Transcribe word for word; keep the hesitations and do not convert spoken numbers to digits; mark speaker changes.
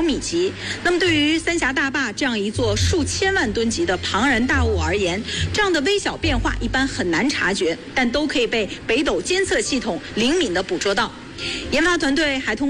Speaker 1: 米级。那么对于三峡大坝这样一座数千万吨级的庞然大物而言，这样的微小变化一般很难察觉，但都可以被北斗监测系统灵敏地捕捉到。研发团队还通